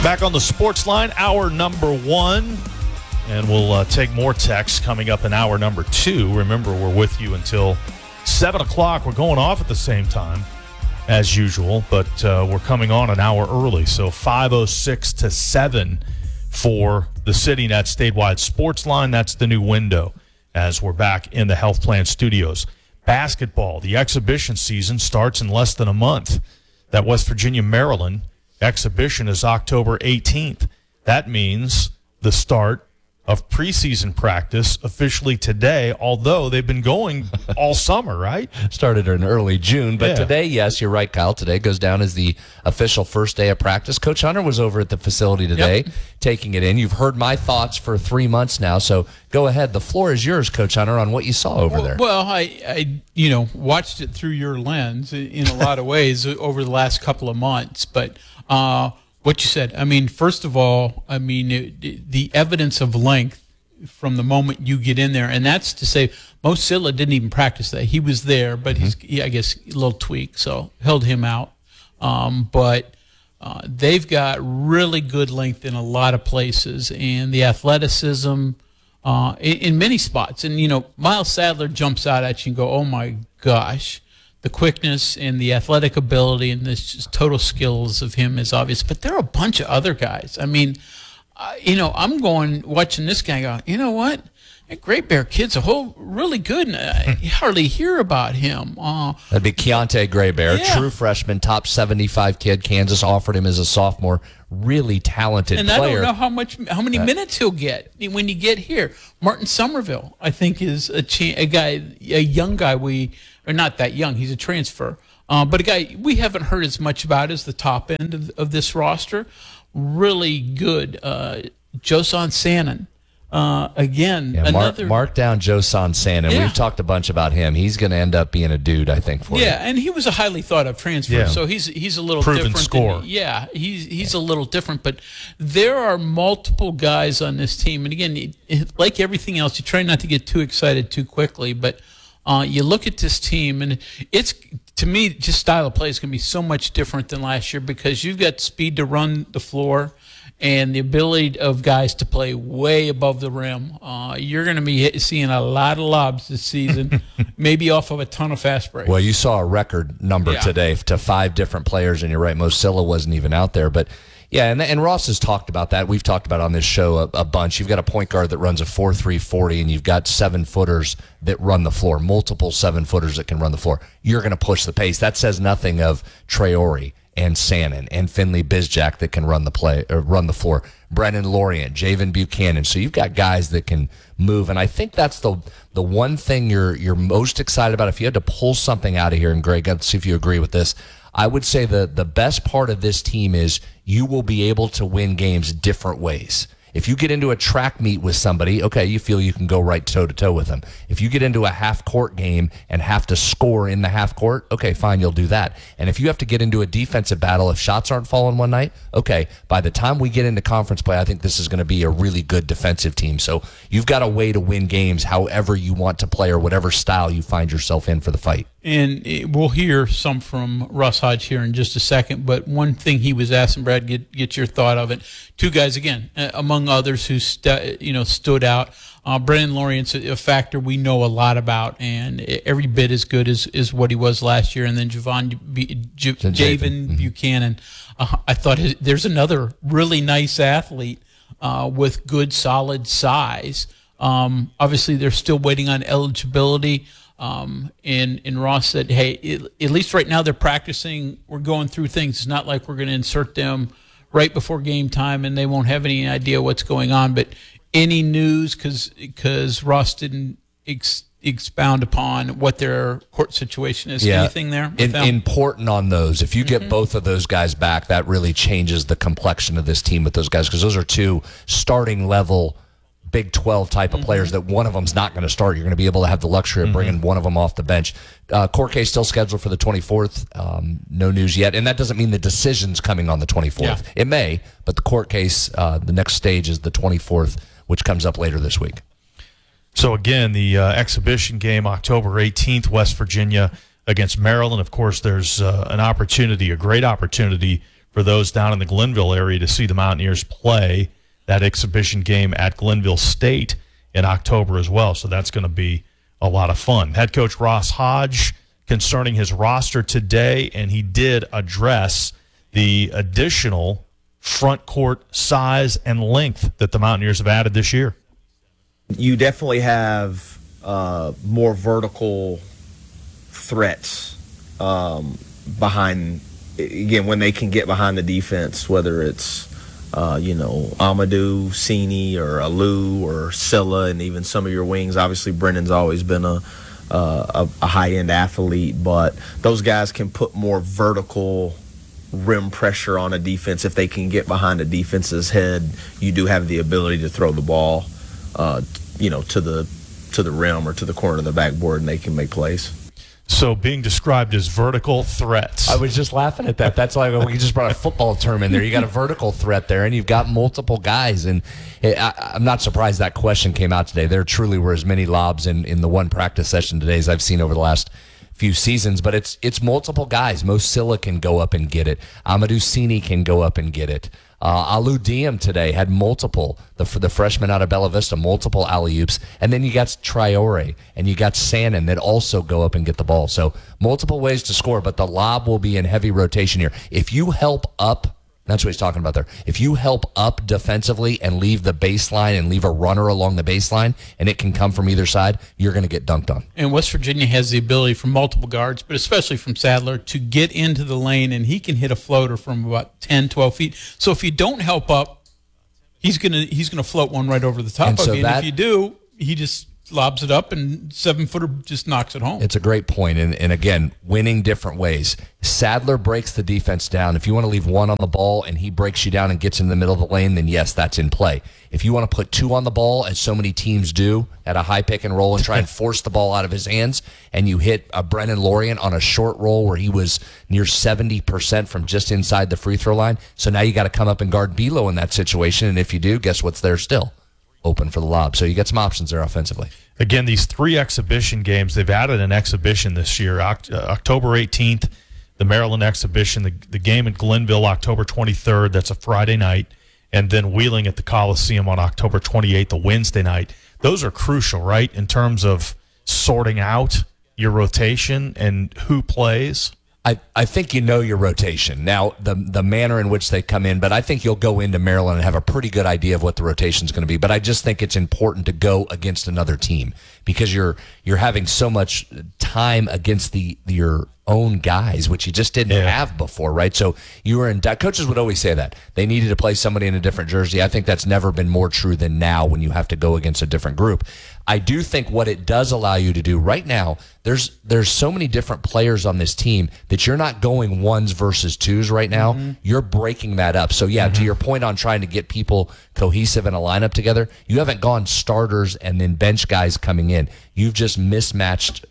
Back on the sports line, hour number 1. And we'll take more texts coming up in hour number 2. Remember, we're with you until 7 o'clock. We're going off at the same time as usual, but we're coming on an hour early. So 5:06 to 7 for the CityNet statewide sports line. That's the new window as we're back in the Health Plan Studios. Basketball, the exhibition season starts in less than a month. That West Virginia-Maryland exhibition is October 18th. That means the start of preseason practice officially today, although they've been going all summer, right? Started in early June, but today, yes, you're right, Kyle. Today goes down as the official first day of practice. Coach Hunter was over at the facility today, taking it in. You've heard my thoughts for 3 months now, so go ahead. The floor is yours, Coach Hunter, on what you saw over there. Well, I watched it through your lens in a lot of ways over the last couple of months, but what you said, I mean, first of all, I mean, the evidence of length from the moment you get in there, and that's to say, Mo Silla didn't even practice that. He was there, but I guess, a little tweak, so held him out. But they've got really good length in a lot of places, and the athleticism in many spots. And, Miles Sadler jumps out at you and go, oh, my gosh. The quickness and the athletic ability and this just total skills of him is obvious. But there are a bunch of other guys. I mean, I'm watching this guy go, you know what? That Great Bear kid's really good, and you hardly hear about him. That'd be Keontae Gray Bear, true freshman, top 75 kid. Kansas offered him as a sophomore. Really talented and player. And I don't know how many minutes he'll get when you get here. Martin Somerville, I think, is a young guy or not that young, he's a transfer. But a guy we haven't heard as much about as the top end of this roster. Really good. Josan Sannon. Again, another... Mark down Josan Sannon. Yeah. We've talked a bunch about him. He's going to end up being a dude, I think, for you. Yeah, and he was a highly thought-of transfer, so he's a little proven different. Score. He's a little different. But there are multiple guys on this team. And again, like everything else, you try not to get too excited too quickly, but you look at this team, and it's, to me, just style of play is going to be so much different than last year because you've got speed to run the floor and the ability of guys to play way above the rim. You're going to be seeing a lot of lobs this season, maybe off of a ton of fast breaks. Well, you saw a record number today to 5 different players, and you're right, Mo Silla wasn't even out there. But, yeah, and Ross has talked about that. We've talked about it on this show a bunch. You've got a point guard that runs a 4.3 40, and you've got 7-footers that run the floor, multiple 7-footers that can run the floor. You're going to push the pace. That says nothing of Traore and Sannon and Finley Bizjack that can run the floor. Brennan Lorient, Javen Buchanan. So you've got guys that can move, and I think that's the one thing you're most excited about. If you had to pull something out of here, and Greg, let's see if you agree with this, I would say the best part of this team is you will be able to win games different ways. If you get into a track meet with somebody, okay, you feel you can go right toe-to-toe with them. If you get into a half-court game and have to score in the half-court, okay, fine, you'll do that. And if you have to get into a defensive battle, if shots aren't falling one night, okay, by the time we get into conference play, I think this is going to be a really good defensive team. So you've got a way to win games however you want to play or whatever style you find yourself in for the fight. And we'll hear some from Russ Hodge here in just a second, but one thing he was asking, Brad, get your thought of it. 2 guys, again, among others who stood out. Brennan Lorient's a factor we know a lot about, and every bit as good as what he was last year. And then Javen Buchanan, I thought there's another really nice athlete with good, solid size. Obviously, they're still waiting on eligibility. And Ross said, hey, at least right now they're practicing. We're going through things. It's not like we're going to insert them right before game time and they won't have any idea what's going on. But any news, because Ross didn't expound upon what their court situation is. Anything there? Important on those. If you get both of those guys back, that really changes the complexion of this team with those guys, because those are 2 starting level Big 12 type of players that one of them's not going to start. You're going to be able to have the luxury of bringing one of them off the bench. Court case still scheduled for the 24th. No news yet. And that doesn't mean the decision's coming on the 24th. Yeah. It may, but the court case, the next stage is the 24th, which comes up later this week. So, again, the exhibition game, October 18th, West Virginia against Maryland. Of course, there's a great opportunity for those down in the Glenville area to see the Mountaineers play that exhibition game at Glenville State in October as well. So that's going to be a lot of fun. Head coach Ross Hodge concerning his roster today, and he did address the additional front court size and length that the Mountaineers have added this year. You definitely have more vertical threats behind, again, when they can get behind the defense, whether it's Amadou, Cini, or Alou, or Silla, and even some of your wings. Obviously, Brennan's always been a high-end athlete, but those guys can put more vertical rim pressure on a defense. If they can get behind a defense's head, you do have the ability to throw the ball, to the rim or to the corner of the backboard, and they can make plays. So being described as vertical threats. I was just laughing at that. That's like we just brought a football term in there. You got a vertical threat there, and you've got multiple guys. And I'm not surprised that question came out today. There truly were as many lobs in the one practice session today as I've seen over the last few seasons. But it's multiple guys. Mo Silla can go up and get it. Amadou Cini can go up and get it. Alou Diem today had multiple, the freshman out of Bella Vista, multiple alley-oops. And then you got Traore and you got Sannon that also go up and get the ball. So multiple ways to score, but the lob will be in heavy rotation here. If you help up, that's what he's talking about there. If you help up defensively and leave the baseline and leave a runner along the baseline and it can come from either side, you're going to get dunked on. And West Virginia has the ability from multiple guards, but especially from Sadler, to get into the lane, and he can hit a floater from about 10, 12 feet. So if you don't help up, he's gonna float one right over the top of you. And if you do, he just lobs it up, and 7-footer just knocks it home. It's a great point. And again, winning different ways. Sadler breaks the defense down. If you want to leave one on the ball and he breaks you down and gets in the middle of the lane, then yes, that's in play. If you want to put two on the ball, as so many teams do, at a high pick and roll and try and force the ball out of his hands, and you hit a Brennan Lorient on a short roll where he was near 70% from just inside the free throw line. So now you got to come up and guard Belo in that situation. And if you do, guess what's there still? Open for the lob. So you get some options there offensively. Again, these 3 exhibition games, they've added an exhibition this year. October 18th, the Maryland exhibition, the game in Glenville, October 23rd, that's a Friday night, and then Wheeling at the Coliseum on October 28th, a Wednesday night. Those are crucial, right, in terms of sorting out your rotation and who plays? I think you know your rotation. Now, the manner in which they come in, but I think you'll go into Maryland and have a pretty good idea of what the rotation is going to be. But I just think it's important to go against another team because you're having so much time against your own guys, which you just didn't have before, right? So you were in coaches would always say that they needed to play somebody in a different jersey. I think that's never been more true than now when you have to go against a different group. I do think what it does allow you to do right now, there's so many different players on this team that you're not going ones versus twos right now. Mm-hmm. You're breaking that up. So to your point on trying to get people cohesive in a lineup together, you haven't gone starters and then bench guys coming in. You've just mismatched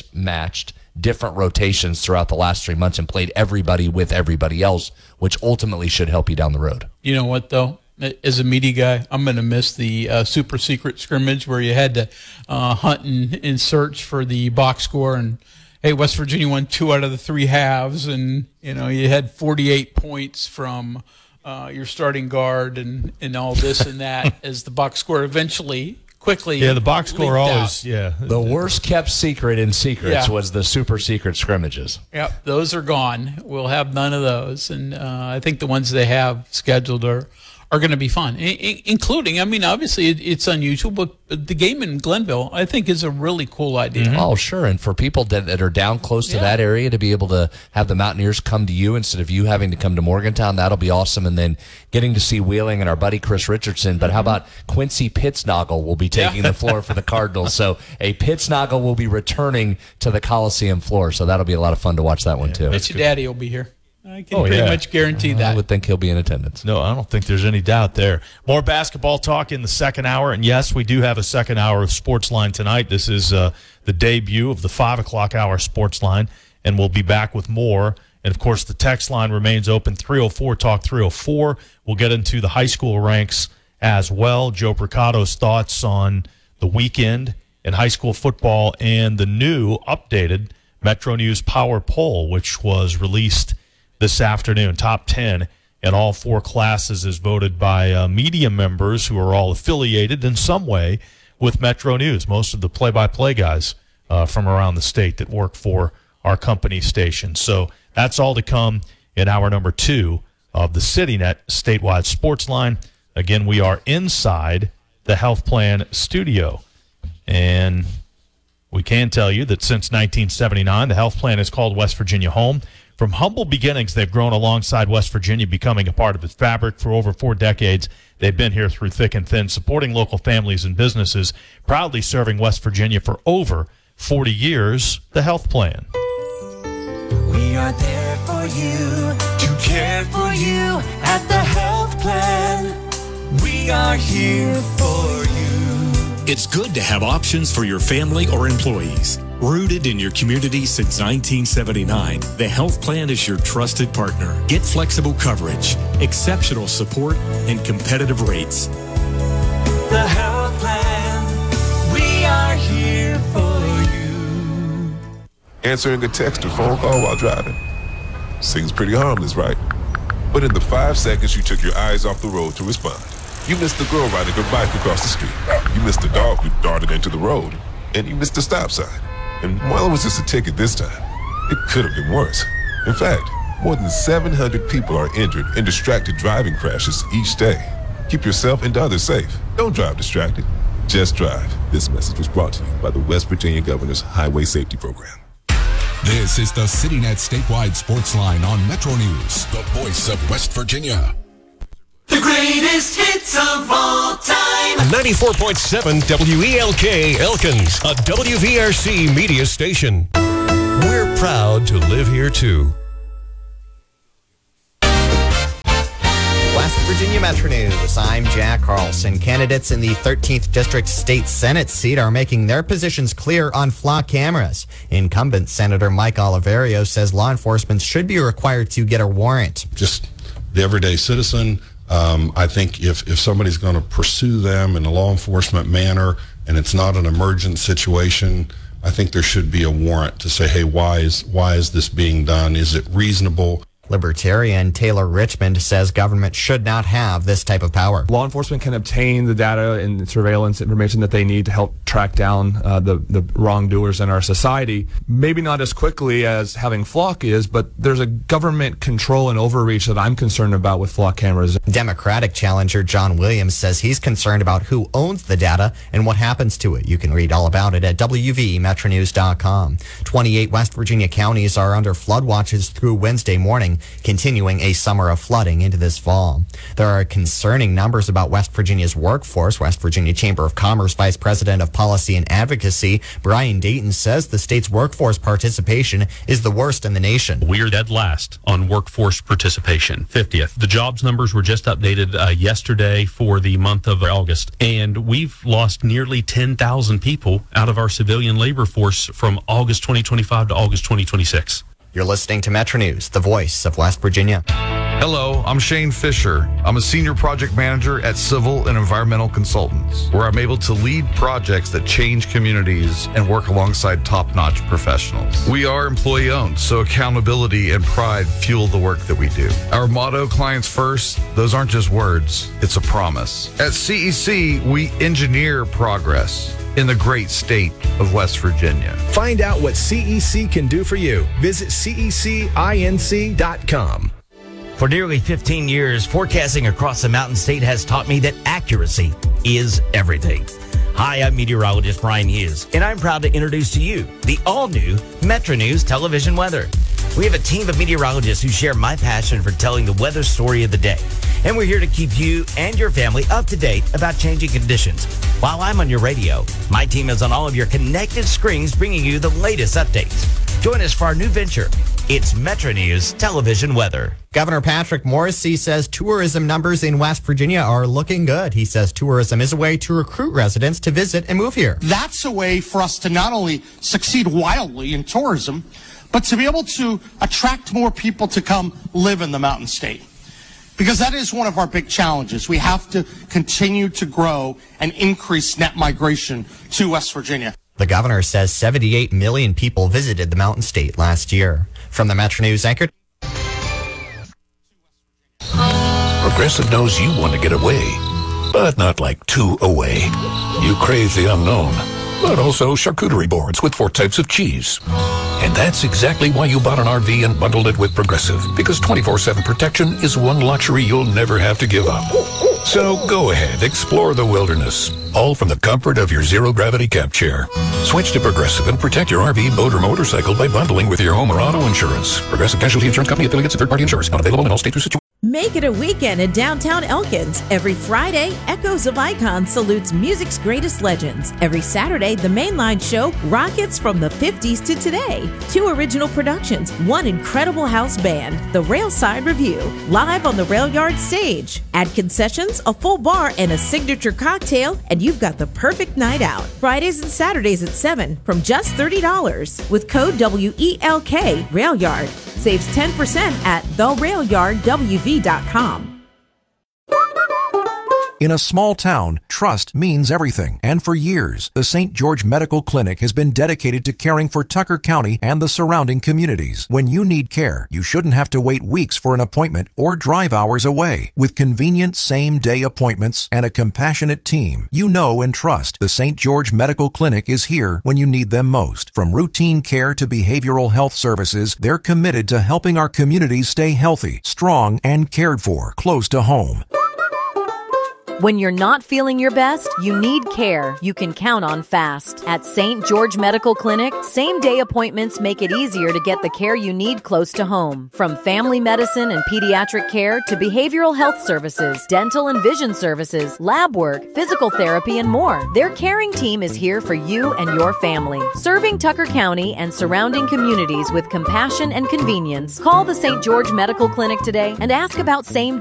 different rotations throughout the last 3 months and played everybody with everybody else, which ultimately should help you down the road. You know what, though? As a media guy, I'm going to miss the super secret scrimmage where you had to hunt and search for the box score. And, hey, West Virginia won 2 out of the 3 halves. And, you had 48 points from your starting guard and all this and that as the box score eventually quickly. Yeah, the box score always, The worst kept secret in secrets was the super secret scrimmages. Yep, those are gone. We'll have none of those. And I think the ones they have scheduled are going to be fun, including, obviously it's unusual, but the game in Glenville, I think, is a really cool idea. Mm-hmm. Oh, sure. And for people that are down close to that area to be able to have the Mountaineers come to you instead of you having to come to Morgantown, that'll be awesome. And then getting to see Wheeling and our buddy Chris Richardson. But how about Quincy Pittsnoggle will be taking the floor for the Cardinals. So a Pittsnoggle will be returning to the Coliseum floor. So that'll be a lot of fun to watch that one, too. Bet your daddy will be here. I can pretty much guarantee that. I would think he'll be in attendance. No, I don't think there's any doubt there. More basketball talk in the second hour. And, yes, we do have a second hour of Sportsline tonight. This is the debut of the 5 o'clock hour Sportsline, and we'll be back with more. And, of course, the text line remains open, 304-TALK-304. We'll get into the high school ranks as well. Joe Bricato's thoughts on the weekend in high school football and the new updated Metro News Power Poll, which was released this afternoon. Top 10 in all 4 classes is voted by media members who are all affiliated in some way with Metro News. Most of the play-by-play guys from around the state that work for our company station. So that's all to come in hour number 2 of the CityNet statewide sports line. Again, we are inside the Health Plan studio. And we can tell you that since 1979, the Health Plan has called West Virginia home. From humble beginnings, they've grown alongside West Virginia, becoming a part of its fabric for over 4 decades. They've been here through thick and thin, supporting local families and businesses, proudly serving West Virginia for over 40 years. The Health Plan. We are there for you, to care for you at the Health Plan. We are here for you. It's good to have options for your family or employees. Rooted in your community since 1979, the Health Plan is your trusted partner. Get flexible coverage, exceptional support, and competitive rates. The Health Plan, we are here for you. Answering a text or phone call while driving seems pretty harmless, right? But in the 5 seconds you took your eyes off the road to respond, you missed the girl riding her bike across the street. You missed the dog who darted into the road. And you missed the stop sign. And while it was just a ticket this time, it could have been worse. In fact, more than 700 people are injured in distracted driving crashes each day. Keep yourself and others safe. Don't drive distracted. Just drive. This message was brought to you by the West Virginia Governor's Highway Safety Program. This is the CityNet statewide sports line on Metro News, the voice of West Virginia. The greatest hits of all time. 94.7 WELK Elkins, a WVRC media station. We're proud to live here too. West Virginia Metro News. I'm Jack Carlson. Candidates in the 13th District State Senate seat are making their positions clear on flock cameras. Incumbent Senator Mike Oliverio says law enforcement should be required to get a warrant. Just the everyday citizen. I think if somebody's going to pursue them in a law enforcement manner and it's not an emergent situation, I think there should be a warrant to say, hey, why is this being done? Is it reasonable? Libertarian Taylor Richmond says government should not have this type of power. Law enforcement can obtain the data and surveillance information that they need to help track down the wrongdoers in our society. Maybe not as quickly as having flock is, but there's a government control and overreach that I'm concerned about with flock cameras. Democratic challenger John Williams says he's concerned about who owns the data and what happens to it. You can read all about it at WVMetroNews.com. 28 West Virginia counties are under flood watches through Wednesday morning, continuing a summer of flooding into this fall. There are concerning numbers about West Virginia's workforce. West Virginia Chamber of Commerce Vice President of Policy and Advocacy, Brian Dayton, says the state's workforce participation is the worst in the nation. We are dead last on workforce participation, 50th. The jobs numbers were just updated yesterday for the month of August, and we've lost nearly 10,000 people out of our civilian labor force from August 2025 to August 2026. You're listening to Metro News, the voice of West Virginia. Hello, I'm Shane Fisher. I'm a senior project manager at Civil and Environmental Consultants, where I'm able to lead projects that change communities and work alongside top-notch professionals. We are employee-owned, so accountability and pride fuel the work that we do. Our motto, clients first, those aren't just words, it's a promise. At CEC, we engineer progress in the great state of West Virginia. Find out what CEC can do for you. Visit CECINC.com. For nearly 15 years, forecasting across the Mountain State has taught me that accuracy is everything. Hi, I'm meteorologist Brian Hughes, and I'm proud to introduce to you the all-new Metro News television weather. We have a team of meteorologists who share my passion for telling the weather story of the day. And we're here to keep you and your family up to date about changing conditions. While I'm on your radio, my team is on all of your connected screens bringing you the latest updates. Join us for our new venture. It's Metro News Television Weather. Governor Patrick Morrisey says tourism numbers in West Virginia are looking good. He says tourism is a way to recruit residents to visit and move here. That's a way for us to not only succeed wildly in tourism, but to be able to attract more people to come live in the Mountain State. Because that is one of our big challenges. We have to continue to grow and increase net migration to West Virginia. The governor says 78 million people visited the Mountain State last year. From the Metro News anchor. Progressive knows you want to get away, but not like too away. You crave the unknown, but also charcuterie boards with 4 types of cheese. And that's exactly why you bought an RV and bundled it with Progressive, because 24/7 protection is one luxury you'll never have to give up. So go ahead, explore the wilderness, all from the comfort of your zero-gravity camp chair. Switch to Progressive and protect your RV, boat, or motorcycle by bundling with your home or auto insurance. Progressive Casualty Insurance Company, affiliates, and third-party insurers. Not available in all states or situations. Make it a weekend in downtown Elkins. Every Friday, Echoes of Icons salutes music's greatest legends. Every Saturday, the Mainline Show rockets from the 50s to today. 2 original productions, 1 incredible house band, the Railside Review, live on the Rail Yard stage. Add concessions, a full bar, and a signature cocktail, and you've got the perfect night out. Fridays and Saturdays at 7 from just $30. With code WELK, Rail Yard. Saves 10% at therailyardwv.com. In a small town, trust means everything. And for years, the St. George Medical Clinic has been dedicated to caring for Tucker County and the surrounding communities. When you need care, you shouldn't have to wait weeks for an appointment or drive hours away. With convenient same-day appointments and a compassionate team, you know and trust the St. George Medical Clinic is here when you need them most. From routine care to behavioral health services, they're committed to helping our communities stay healthy, strong, and cared for close to home. When you're not feeling your best, you need care you can count on fast. At St. George Medical Clinic, same-day appointments make it easier to get the care you need close to home. From family medicine and pediatric care to behavioral health services, dental and vision services, lab work, physical therapy, and more, their caring team is here for you and your family. Serving Tucker County and surrounding communities with compassion and convenience, call the St. George Medical Clinic today and ask about same